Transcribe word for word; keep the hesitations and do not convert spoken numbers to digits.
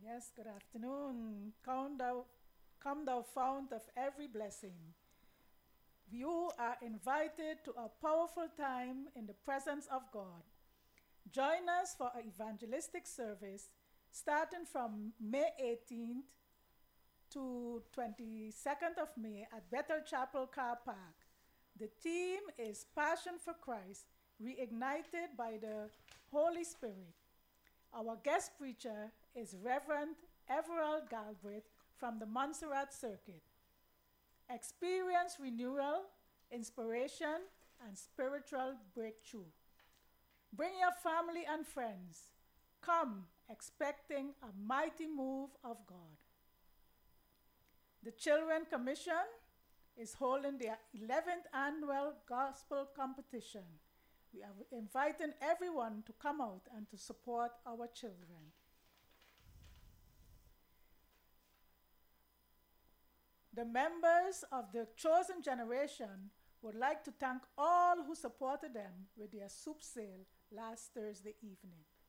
Yes, good afternoon. Come thou, come thou fount of every blessing. You are invited to a powerful time in the presence of God. Join us for an evangelistic service starting from May eighteenth to twenty-second of May at Bethel Chapel Car Park. The theme is Passion for Christ, reignited by the Holy Spirit. Our guest preacher is Reverend Everald Galbraith from the Montserrat Circuit. Experience renewal, inspiration, and spiritual breakthrough. Bring your family and friends. Come expecting a mighty move of God. The Children Commission is holding their eleventh annual gospel competition. We are inviting everyone to come out and to support our children. The members of the chosen generation would like to thank all who supported them with their soup sale last Thursday evening.